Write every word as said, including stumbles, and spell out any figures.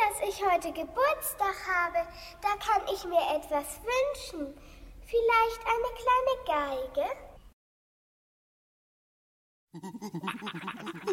dass ich heute Geburtstag habe. Da kann ich mir etwas wünschen. Vielleicht eine kleine Geige?